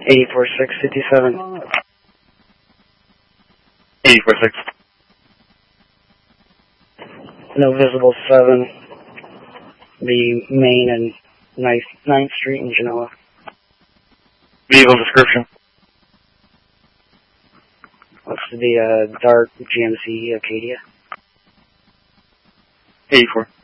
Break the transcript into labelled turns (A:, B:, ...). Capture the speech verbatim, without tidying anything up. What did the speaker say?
A: eighty-four six fifty-seven.
B: eighty-four six.
A: No visible seven. The Main and ninth, ninth Street in Genoa.
B: Vehicle description.
A: Looks to be a dark G M C Acadia.
B: eighty-four.